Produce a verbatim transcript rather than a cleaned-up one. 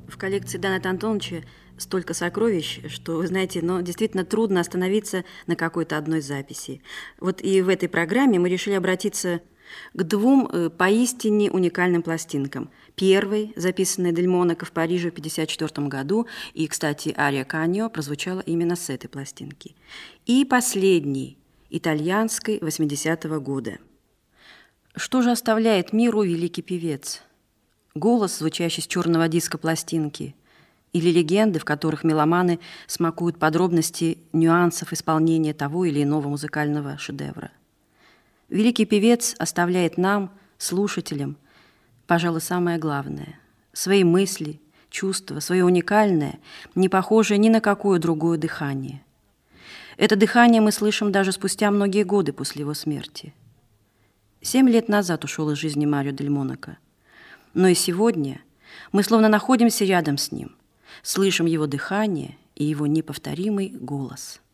В коллекции Доната Антоновича столько сокровищ, что, вы знаете, ну, действительно трудно остановиться на какой-то одной записи. Вот и в этой программе мы решили обратиться к двум э, поистине уникальным пластинкам. Первой, записанной Дель Монако в Париже в пятьдесят четвёртом году, и, кстати, ария Каньо прозвучала именно с этой пластинки. И последней, итальянской, восьмидесятого года. Что же оставляет миру великий певец? Голос, звучащий с черного диска пластинки, или легенды, в которых меломаны смакуют подробности нюансов исполнения того или иного музыкального шедевра. Великий певец оставляет нам, слушателям, пожалуй, самое главное – свои мысли, чувства, свое уникальное, не похожее ни на какое другое дыхание. Это дыхание мы слышим даже спустя многие годы после его смерти. Семь лет назад ушел из жизни Марио Дель Монако. Но и сегодня мы словно находимся рядом с ним, слышим его дыхание и его неповторимый голос.